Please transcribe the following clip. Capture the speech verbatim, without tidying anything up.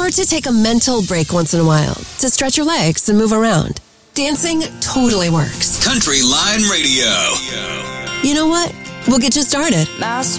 or to take a mental break once in a while to stretch your legs and move around. Dancing totally works. Country Line Radio. You know what? We'll get you started. Mouse